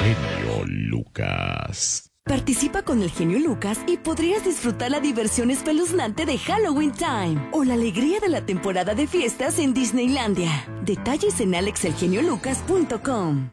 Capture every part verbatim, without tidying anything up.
genio Lucas. Participa con el genio Lucas y podrías disfrutar la diversión espeluznante de Halloween Time o la alegría de la temporada de fiestas en Disneylandia. Detalles en alex el genio lucas punto com.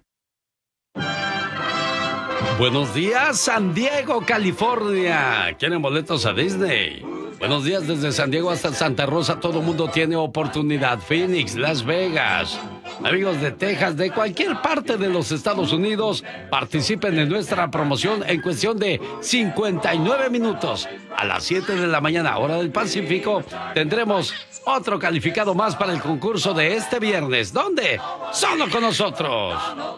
Buenos días, San Diego, California. ¿Quieren boletos a Disney? Buenos días desde San Diego hasta Santa Rosa. Todo mundo tiene oportunidad. Phoenix, Las Vegas. Amigos de Texas, de cualquier parte de los Estados Unidos, participen en nuestra promoción en cuestión de cincuenta y nueve minutos. A las siete de la mañana, hora del Pacífico, tendremos otro calificado más para el concurso de este viernes. ¿Dónde? Solo con nosotros.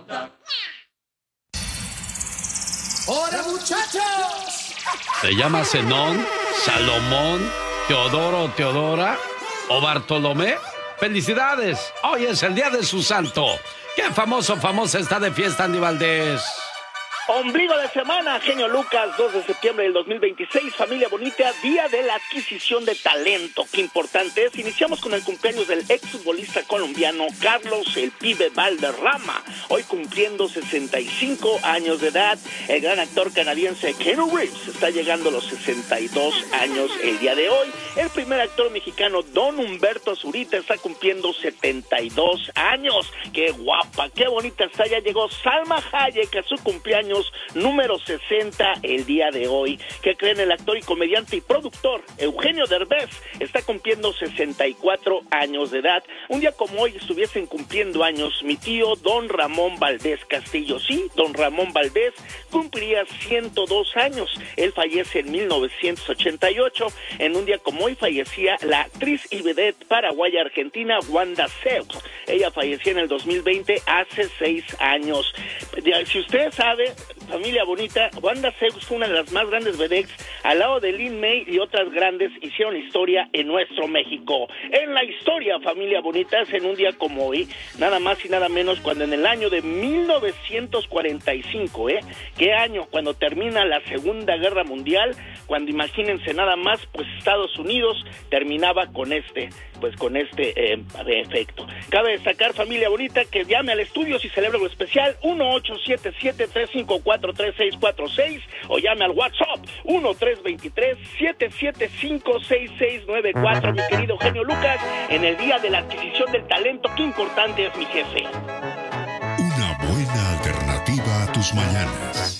¡Hola, muchachos! ¿Se llama Zenón, Salomón, Teodoro, Teodora o Bartolomé? ¡Felicidades! Hoy es el día de su santo. ¡Qué famoso, famosa está de fiesta, Andy Valdés! Ombligo de semana, genio Lucas, dos de septiembre del dos mil veintiséis, familia bonita, día de la adquisición de talento. Qué importante es. Iniciamos con el cumpleaños del exfutbolista colombiano Carlos el Pibe Valderrama, hoy cumpliendo sesenta y cinco años de edad. El gran actor canadiense Keanu Reeves está llegando a los sesenta y dos años el día de hoy. El primer actor mexicano Don Humberto Zurita está cumpliendo setenta y dos años. Qué guapa, qué bonita está. Ya llegó Salma Hayek a su cumpleaños número sesenta el día de hoy. ¿Qué creen? El actor y comediante y productor Eugenio Derbez está cumpliendo sesenta y cuatro años de edad. Un día como hoy estuviesen cumpliendo años mi tío Don Ramón Valdés Castillo. Sí, Don Ramón Valdés cumpliría ciento dos años. Él fallece en mil novecientos ochenta y ocho. En un día como hoy fallecía la actriz y vedette paraguaya argentina Wanda Seux. Ella falleció en el dos mil veinte, hace seis años. Si usted sabe, familia bonita, Wanda Seux fue una de las más grandes vedettes, al lado de Lin May y otras grandes, hicieron historia en nuestro México. En la historia, familia bonita, es en un día como hoy, nada más y nada menos, cuando en el año de mil novecientos cuarenta y cinco, ¿eh? ¿Qué año? Cuando termina la Segunda Guerra Mundial, cuando imagínense nada más, pues Estados Unidos terminaba con este, pues con este eh, efecto. Cabe destacar, familia bonita, que llame al estudio si celebra lo especial, uno ocho siete siete, tres cinco cuatro, tres seis cuatro seis, o llame al WhatsApp uno tres dos tres, siete siete cinco, seis seis nueve cuatro, mi querido genio Lucas, en el día de la adquisición del talento. Qué importante es, mi jefe. Una buena alternativa a tus mañanas.